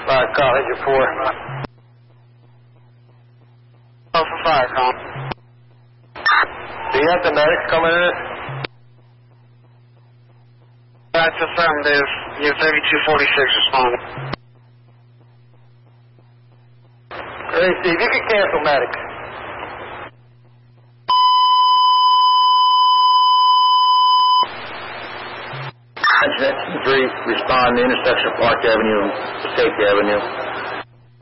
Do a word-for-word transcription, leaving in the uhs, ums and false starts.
Five, call, hit your four. Oh, for fire, call. Do you have the medics coming in? That's affirmative. You thirty-two forty-six responding. Hey, Steve, you can cancel medics. Three, respond to intersection of Park Avenue and Safety Avenue.